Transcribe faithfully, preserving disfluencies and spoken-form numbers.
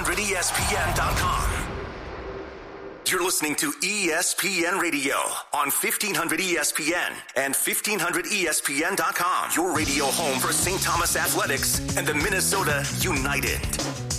hundred E S P N dot com. You're listening to E S P N Radio on fifteen hundred E S P N and fifteen hundred E S P N dot com. Your radio home for Saint Thomas Athletics and the Minnesota United.